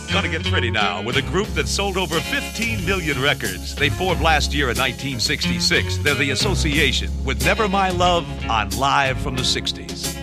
Gonna get pretty now with a group that sold over 15 million records. They formed last year in 1966. They're the association with Never My Love on Live from the 60s.